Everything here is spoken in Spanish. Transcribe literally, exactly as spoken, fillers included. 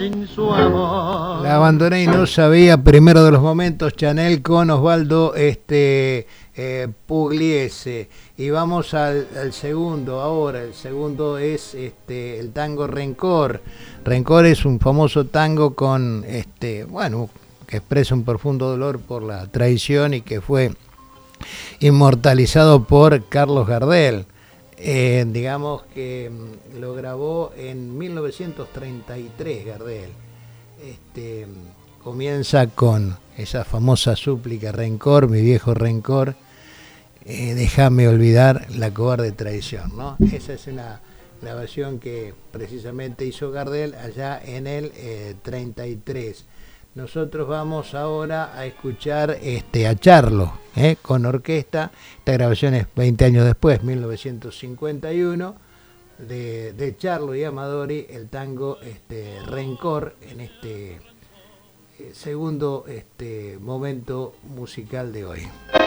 sin su amor. La abandoné y no sabía, primero de los momentos, Chanel con Osvaldo este, eh, Pugliese. Y vamos al, al segundo ahora. El segundo es este, el tango Rencor. Rencor es un famoso tango con, este, bueno, que expresa un profundo dolor por la traición y que fue inmortalizado por Carlos Gardel. Eh, digamos que lo grabó en mil novecientos treinta y tres Gardel. Este, comienza con esa famosa súplica: rencor, mi viejo rencor, eh, déjame olvidar la cobarde traición, ¿no? Esa es una grabación que precisamente hizo Gardel allá en el eh, treinta y tres. Nosotros vamos ahora a escuchar este, a Charlo, ¿eh? con orquesta. Esta grabación es veinte años después, mil novecientos cincuenta y uno, de, de Charlo y Amadori, el tango este, Rencor, en este eh, segundo este, momento musical de hoy.